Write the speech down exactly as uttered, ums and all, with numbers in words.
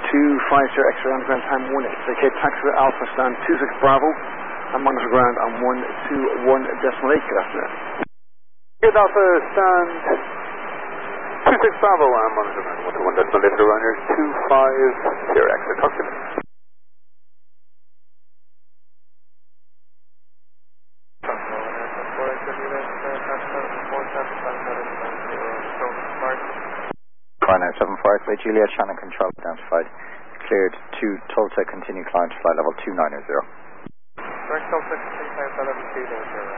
two five zero X-ray on ground time one eight. Cape taxi Alpha stand two six Bravo and monitor ground on one two one decimal eight. Good afternoon. Cape Alpha stand two six Bravo and monitor ground one two one decimal eight. Runner two five zero X-ray. Talk to me. Final seven four X-ray Juliet, Shannon control identified. Cleared to Tulsa, continue climb to flight level two nine zero. Direct Tulsa, continue climb to flight level two nine zero.